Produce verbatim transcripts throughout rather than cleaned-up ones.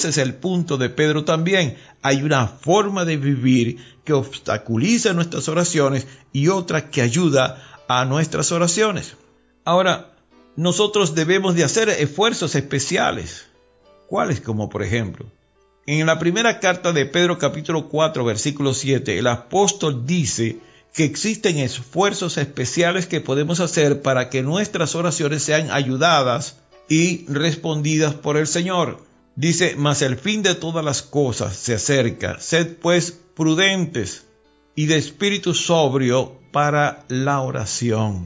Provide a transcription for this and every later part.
Ese es el punto de Pedro también. Hay una forma de vivir que obstaculiza nuestras oraciones y otra que ayuda a nuestras oraciones. Ahora, nosotros debemos de hacer esfuerzos especiales. ¿Cuáles? Como por ejemplo, en la primera carta de Pedro capítulo cuatro versículo siete, el apóstol dice que existen esfuerzos especiales que podemos hacer para que nuestras oraciones sean ayudadas y respondidas por el Señor. Dice, mas el fin de todas las cosas se acerca. Sed pues prudentes y de espíritu sobrio para la oración.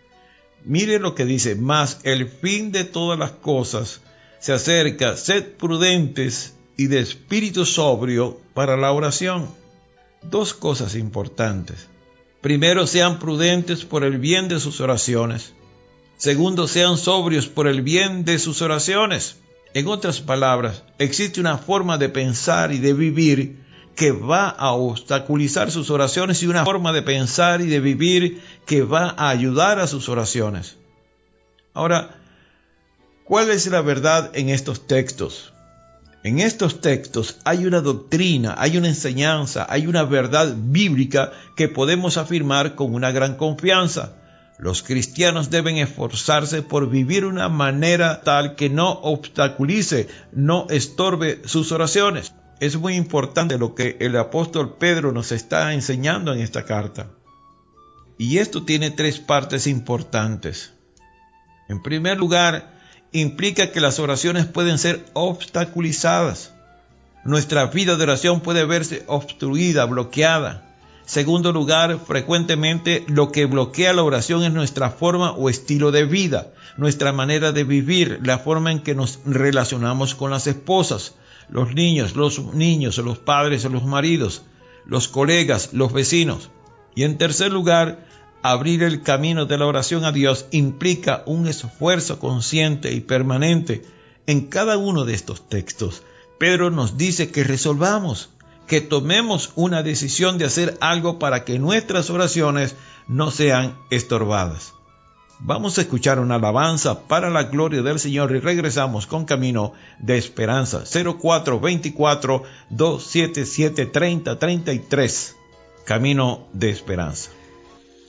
Mire lo que dice, mas el fin de todas las cosas se acerca. Sed prudentes y de espíritu sobrio para la oración. Dos cosas importantes. Primero, sean prudentes por el bien de sus oraciones. Segundo, sean sobrios por el bien de sus oraciones. En otras palabras, existe una forma de pensar y de vivir que va a obstaculizar sus oraciones y una forma de pensar y de vivir que va a ayudar a sus oraciones. Ahora, ¿cuál es la verdad en estos textos? En estos textos hay una doctrina, hay una enseñanza, hay una verdad bíblica que podemos afirmar con una gran confianza. Los cristianos deben esforzarse por vivir una manera tal que no obstaculice, no estorbe sus oraciones. Es muy importante lo que el apóstol Pedro nos está enseñando en esta carta. Y esto tiene tres partes importantes. En primer lugar, implica que las oraciones pueden ser obstaculizadas. Nuestra vida de oración puede verse obstruida, bloqueada. Segundo lugar, frecuentemente lo que bloquea la oración es nuestra forma o estilo de vida, nuestra manera de vivir, la forma en que nos relacionamos con las esposas, los niños, los niños, los padres, los maridos, los colegas, los vecinos. Y en tercer lugar, abrir el camino de la oración a Dios implica un esfuerzo consciente y permanente. En cada uno de estos textos, Pedro nos dice que resolvamos, que tomemos una decisión de hacer algo para que nuestras oraciones no sean estorbadas. Vamos a escuchar una alabanza para la gloria del Señor y regresamos con Camino de Esperanza. cero cuatro veinticuatro, doscientos setenta y siete, treinta treinta y tres. Camino de Esperanza.